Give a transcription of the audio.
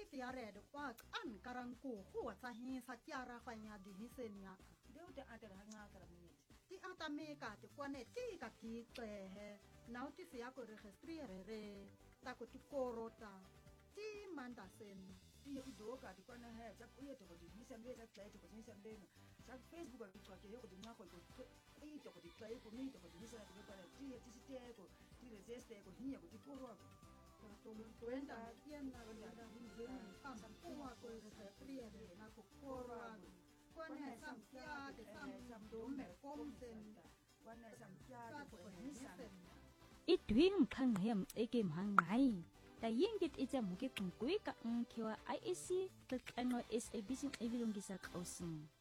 tia red qua an karang ku khu sa hi sa tiara fa nya di hi sen ya Deu te ate ra nga kara mi. ti ata me ka te kwa ne ti ka ki tle he now ti sia ko registrere re ta ko ti korota ti manda sen Ti do ka ti kwana he cha ku ye to ko di mi sem be cha play to ko ni sem be no. Cha Facebook ko ke yo ko di nga ko ko i to ko di play ko mi to ko di sa ko kwana ti si te ko ti resiste ko hi ko ti ko ro. tuenda tienda da kam kuwa ko registrere na ko korwa kwa ne sam tia de sam do me kom sen Kwana sam cha ko ni sam. ít tuyên khăn hiểm ấy kìm hàng ngày tại yên dịch ít ra một cái cùng quý cả kêu ISC tất cả nói SABC ấy luôn ghi sa khẩu sừng